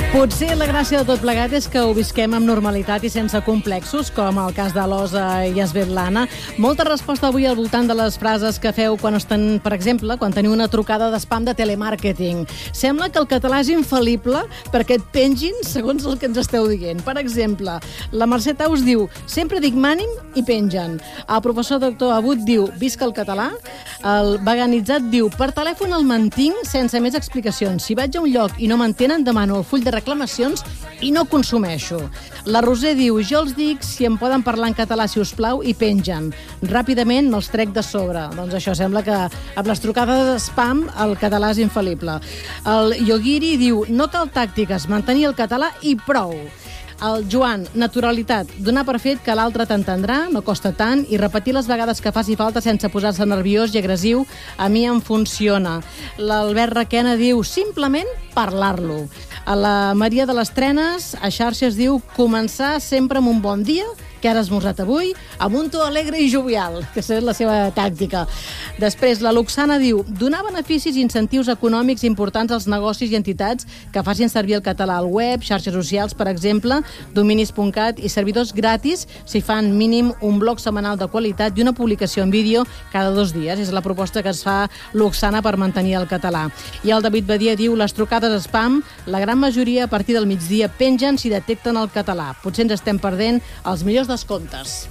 Potser la gràcia de tot plegat és que ho visquem amb normalitat i sense complexos, com el cas de l'Osa i Svetlana. Molta resposta avui al voltant de les frases que feu quan estan, per exemple, quan teniu una trucada d'espam de telemàrqueting. Sembla que el català és infal·lible perquè et pengin segons el que ens esteu dient. Per exemple, la Mercè Taus diu sempre dic mànim i pengen. El professor doctor Abut diu visca el català. El veganitzat diu per telèfon el mantinc sense més explicacions. Si vaig a un lloc i no m'entenen, demano el full de reclamacions i no consumeixo. La Roser diu, jo els dic si em poden parlar en català, si us plau, i pengen. Ràpidament me'ls trec de sobre. Doncs això, sembla que amb les trucades d'espam el català és infal·lible. El Yogiri diu, no cal tàctiques, mantenir el català i prou. El Joan, naturalitat, donar per fet que l'altre t'entendrà, no costa tant, i repetir les vegades que faci falta sense posar-se nerviós i agressiu, a mi em funciona. L'Albert Requena diu, simplement parlar-lo. A la Maria de les Trenes, a xarxes diu, començar sempre amb un bon dia, que has esmorzat avui, amb un to alegre i jovial, que és la seva tàctica. Després, la Luxana diu, donar beneficis i incentius econòmics importants als negocis i entitats que facin servir el català al web, xarxes socials, per exemple, dominis.cat i servidors gratis si fan mínim un blog setmanal de qualitat i una publicació en vídeo cada 2 dies. És la proposta que es fa Luxana per mantenir el català. I el David Badia diu, les trucades spam, la gran majoria a partir del migdia pengen si detecten el català. Potser ens estem perdent els millors descomptes.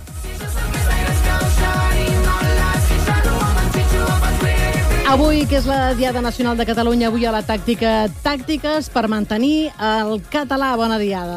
Avui, que és la Diada Nacional de Catalunya, avui a la Tàctica, tàctiques per mantenir el català. Bona diada.